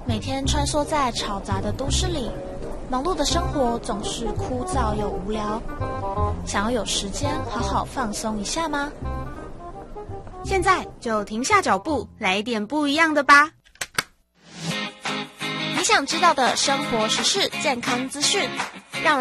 每天穿梭在嘈杂的都市里，忙碌的生活总是枯燥又无聊。想要有时间好好放松一下吗？ 现在就停下脚步，来一点不一样的吧。 你想知道的生活时事、健康资讯，